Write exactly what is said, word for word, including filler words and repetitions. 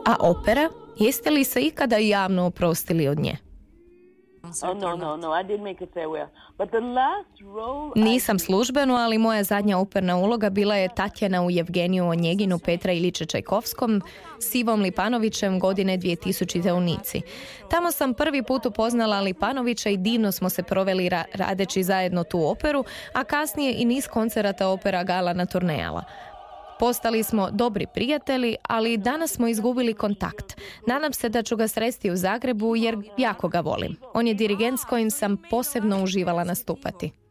A opera? Jeste li se ikada javno oprostili od nje? Oh, no, no, no, I didn't make it farewell. But the last role Nisam službeno, ali moja zadnja operna uloga bila je Tatjana u Jevgeniju Onjeginu Petra Ilića Čajkovskom s Ivom Lipanovićem godine dvije tisućite u Nici. Tamo sam prvi put upoznala Lipanovića i divno smo se proveli ra- radeći zajedno tu operu, a kasnije i niz koncerata opera gala na turnejala. Postali smo dobri prijatelji, ali danas smo izgubili kontakt. Nadam se da ću ga sresti u Zagrebu jer jako ga volim. On je dirigent s kojim sam posebno uživala nastupati.